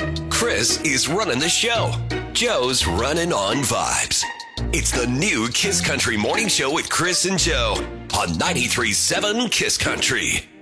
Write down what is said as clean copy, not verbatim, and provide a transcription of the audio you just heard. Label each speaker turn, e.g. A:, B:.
A: Chris is running the show. Joe's running on vibes. It's the new Kiss Country Morning Show with Chris and Joe on 93.7 Kiss Country.